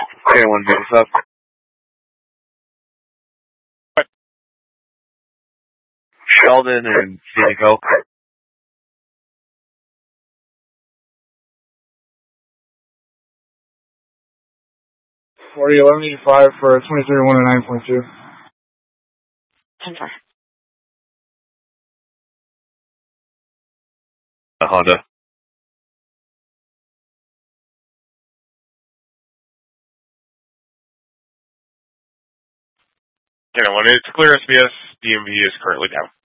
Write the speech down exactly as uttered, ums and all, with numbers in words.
Okay, one zero, what's up? What? Sheldon and Civico. Forty eleven eighty five for twenty three one and nine point two. ten four. A Honda. ten one, it's clear S B S. D M V is currently down.